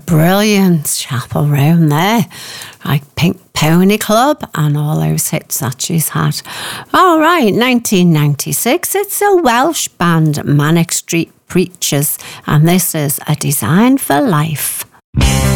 brilliant Chapel Roan there. Like Pink Pony Club and all those hits that she's had. All right, 1996, it's a Welsh band, Manic Street Preachers, and this is A Design for Life.